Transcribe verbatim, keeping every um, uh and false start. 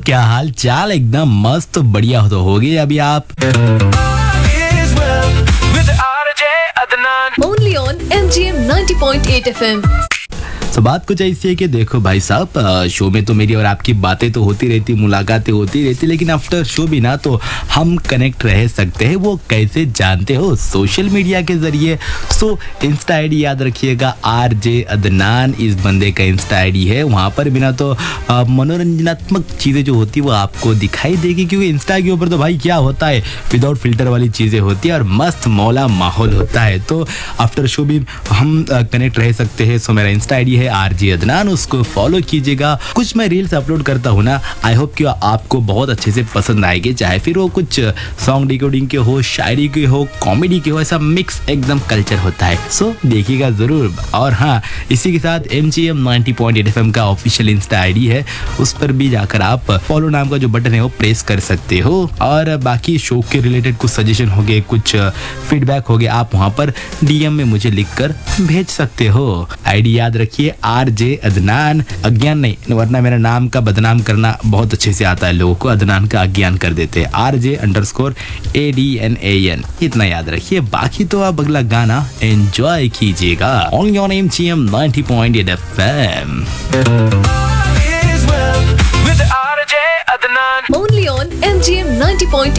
क्या हाल चाल? एकदम मस्त बढ़िया तो हो गए अभी आप। Only on M G M ninety point eight F M. तो बात कुछ ऐसी है कि देखो भाई साहब, शो में तो मेरी और आपकी बातें तो होती रहती, मुलाकातें होती रहती, लेकिन आफ्टर शो भी ना तो हम कनेक्ट रह सकते हैं। वो कैसे जानते हो? सोशल मीडिया के जरिए। सो इंस्टा आई डी याद रखिएगा, आर जे अदनान इस बंदे का इंस्टा आई डी है। वहाँ पर बिना तो आ, मनोरंजनात्मक चीज़ें जो होती है वो आपको दिखाई देगी, क्योंकि इंस्टा के ऊपर तो भाई क्या होता है, विदाउट फिल्टर वाली चीज़ें होती है और मस्त मौला माहौल होता है। तो आफ्टर शो भी हम कनेक्ट रह सकते हैं। सो मेरा इंस्टा आई डी है आर जे अदनान, उसको फॉलो कीजिएगा। कुछ मैं रील्स अपलोड करता हूँ ना, आई होप कि आपको बहुत अच्छे से पसंद आएगी, चाहे फिर वो कुछ सॉन्ग डिकोडिंग के हो, शायरी के हो, कॉमेडी के हो, ऐसा मिक्स एकदम कल्चर होता है। सो देखिएगा जरूर। और हाँ, इसी के साथ M G M ninety point eight F M का ऑफिशियल इंस्टा आई डी है, उस पर भी जाकर आप फॉलो नाम का जो बटन है वो प्रेस कर सकते हो। और बाकी शो के रिलेटेड कुछ सजेशन हो गए, कुछ फीडबैक हो गया, आप वहाँ पर डी एम में मुझे लिख कर भेज सकते हो। आई डी याद रखिए, आर जे अदनान, अज्ञान नहीं, वरना मेरा नाम का बदनाम करना बहुत अच्छे से आता है लोगों को, अदनान का अज्ञान कर देते हैं। R J under score A D N A N, इतना याद रखिए। बाकी तो आप अगला गाना एंजॉय कीजिएगा only on M G M ninety point eight F M. Only on M G M ninety point